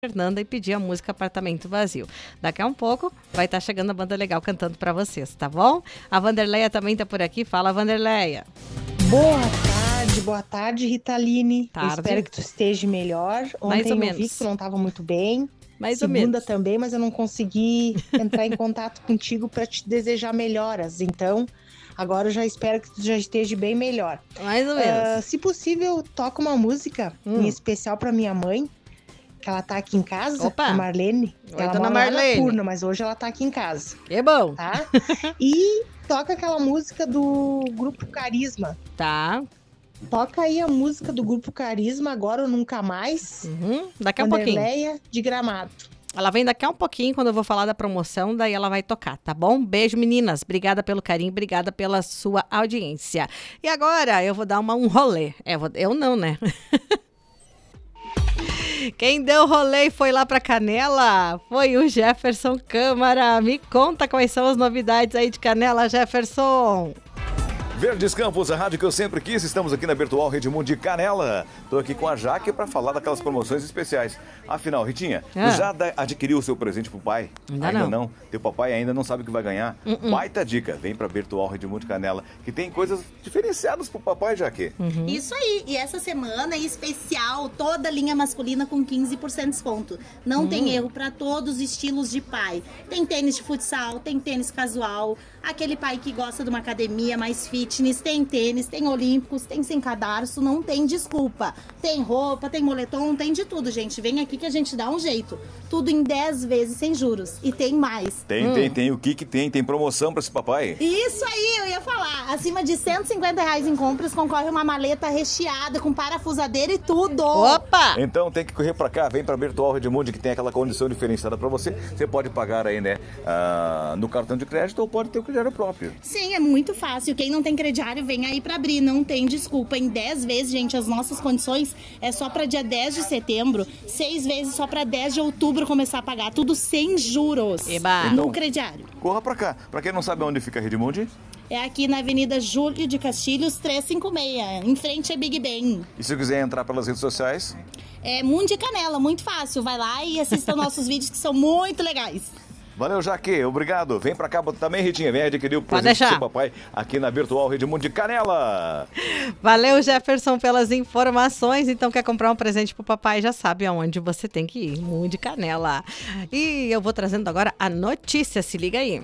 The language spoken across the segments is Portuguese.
Fernanda e pedir a música Apartamento Vazio. Daqui a um pouco vai estar chegando a banda legal cantando pra vocês, tá bom? A Vanderleia também tá por aqui. Fala, Vanderleia. Boa tarde, Ritaline. Eu espero que tu esteja melhor. Ontem eu vi que tu não estava muito bem. Segunda também, mas eu não consegui entrar em contato contigo para te desejar melhoras. Então, agora eu já espero que tu já esteja bem melhor. Mais ou menos. Se possível, toca uma música em especial para minha mãe, que ela tá aqui em casa. Opa. A Marlene. Oi, ela dona mora Marlene. lá na Furna, mas hoje ela tá aqui em casa. Que bom. Tá? E toca aquela música do Grupo Carisma. Tá. Toca aí a música do Grupo Carisma, Agora ou Nunca Mais. Daqui a um pouquinho. Vanderleia de Gramado. Ela vem daqui a um pouquinho, quando eu vou falar da promoção, daí ela vai tocar, tá bom? Beijo, meninas. Obrigada pelo carinho, obrigada pela sua audiência. E agora eu vou dar um rolê. Eu não, né? Quem deu rolê e foi lá pra Canela foi o Jefferson Câmara. Me conta quais são as novidades aí de Canela, Jefferson. Verdes Campos, a rádio que eu sempre quis. Estamos aqui na Virtual Redmundo de Canela. Estou aqui com a Jaque para falar daquelas promoções especiais. Afinal, Ritinha, tu já adquiriu o seu presente pro pai? Ainda não. Teu papai ainda não sabe o que vai ganhar? Baita dica, vem pra Virtual Redmundo de Canela, que tem coisas diferenciadas pro papai, Jaque. Isso aí, e essa semana é especial, toda a linha masculina com 15% de desconto. Não tem erro para todos os estilos de pai. Tem tênis de futsal, tem tênis casual, aquele pai que gosta de uma academia mais fitness, tem tênis, tem olímpicos, tem sem cadarço, não tem desculpa. Tem roupa, tem moletom, tem de tudo, gente. Vem aqui que a gente dá um jeito. Tudo em 10 vezes sem juros. E tem mais. Tem. O que tem? Tem promoção pra esse papai? Isso aí, eu ia falar. Acima de R$150 em compras, concorre uma maleta recheada com parafusadeira e tudo. Opa! Então tem que correr pra cá, vem pra Virtual Redmundo, que tem aquela condição diferenciada pra você. Você pode pagar aí, né, no cartão de crédito ou pode ter o crediário próprio. Sim, é muito fácil. Quem não tem crediário, vem aí pra abrir. Não tem desculpa. Em 10 vezes, gente, as nossas condições é só pra dia 10 de setembro, 6 vezes só pra 10 de outubro começar a pagar. Tudo sem juros. Eba. No crediário. Corra pra cá. Pra quem não sabe onde fica Redmundo, É aqui na Avenida Júlio de Castilhos, 356. Em frente a Big Ben. e se quiser entrar pelas redes sociais, É Mundo Canela, muito fácil. Vai lá e assista nossos vídeos que são muito legais. valeu, Jaque, obrigado. Vem pra cá também, Ritinha, vem adquirir o presente do seu papai aqui na Virtual Redmundo de Canela. Valeu, Jefferson, pelas informações. Então, quer comprar um presente pro papai, já sabe aonde você tem que ir. Mundo de Canela. E eu vou trazendo agora a notícia, se liga aí.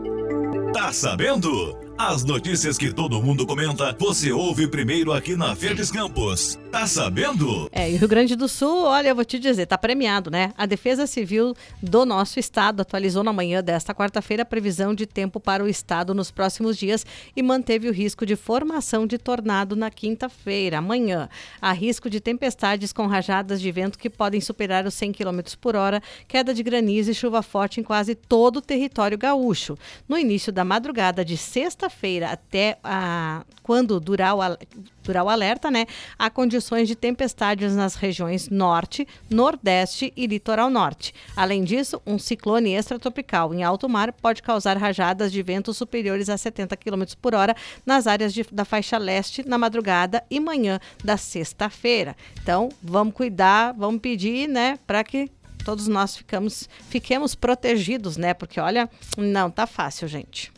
Tá sabendo? As notícias que todo mundo comenta, você ouve primeiro aqui na Verdes Campos. Tá sabendo? E o Rio Grande do Sul, olha, eu vou te dizer, tá premiado, né? A Defesa Civil do nosso estado atualizou na manhã desta quarta-feira a previsão de tempo para o estado nos próximos dias e manteve o risco de formação de tornado na quinta-feira, amanhã. Há risco de tempestades com rajadas de vento que podem superar os 100 km por hora, queda de granizo e chuva forte em quase todo o território gaúcho. No início da madrugada de sexta-feira até quando durar o alerta, né? Há condições de tempestades nas regiões norte, nordeste e litoral norte. Além disso, um ciclone extratropical em alto mar pode causar rajadas de vento superiores a 70 km por hora nas áreas da faixa leste na madrugada e manhã da sexta-feira. Então, vamos cuidar, vamos pedir, né, para que todos nós fiquemos protegidos, né? Porque, olha, não tá fácil, gente.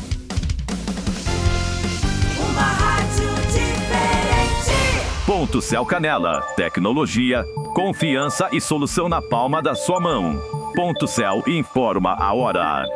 Uma rádio diferente. Ponto Céu Canela. Tecnologia, confiança e solução na palma da sua mão. Ponto Céu informa a hora.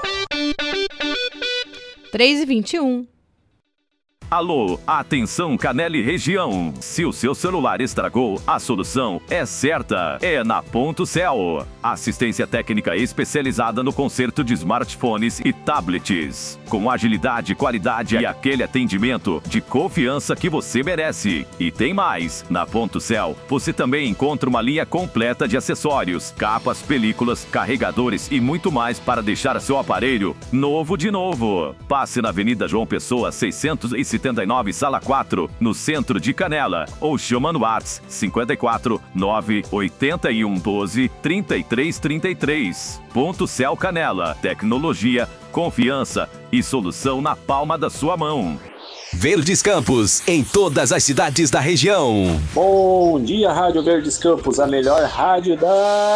3h21. Alô, atenção Canela e região. Se o seu celular estragou, a solução é certa. É na Ponto Céu. Assistência técnica especializada no conserto de smartphones e tablets. Com agilidade, qualidade e aquele atendimento de confiança que você merece. E tem mais. Na Ponto Céu, você também encontra uma linha completa de acessórios, capas, películas, carregadores e muito mais para deixar seu aparelho novo de novo. Passe na Avenida João Pessoa, 679, sala 4, no centro de Canela, ou chama no WhatsApp 54 981 12 33 33. Ponto Céu Canela, tecnologia, confiança e solução na palma da sua mão. Verdes Campos, em todas as cidades da região. Bom dia, Rádio Verdes Campos, a melhor rádio da